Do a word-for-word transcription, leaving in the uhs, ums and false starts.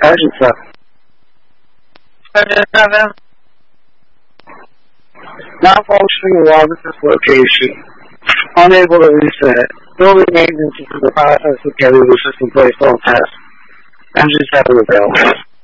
Engine seven. Engine seven. Not functioning along with this location. Unable to reset. Building maintenance into the process of getting the system placed on test. Engine seven available.